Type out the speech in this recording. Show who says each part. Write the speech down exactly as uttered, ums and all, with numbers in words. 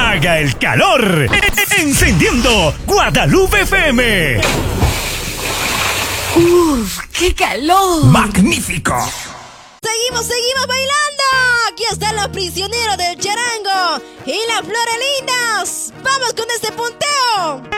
Speaker 1: haga el calor. Encendiendo Guadalupe F M.
Speaker 2: ¡Uf! ¡Qué calor!
Speaker 1: ¡Magnífico!
Speaker 2: ¡Seguimos, seguimos bailando! Aquí están los prisioneros del charango y las flores lindas. ¡Vamos con este punteo!